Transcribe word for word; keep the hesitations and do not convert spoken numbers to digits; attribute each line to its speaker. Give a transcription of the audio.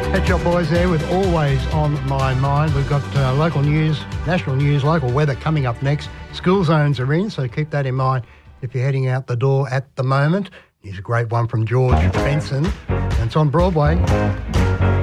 Speaker 1: Pet Shop Boys there with Always on My Mind. We've got uh, local news, national news, local weather coming up next. School zones are in, so keep that in mind if you're heading out the door at the moment. Here's a great one from George Benson, and it's on Broadway.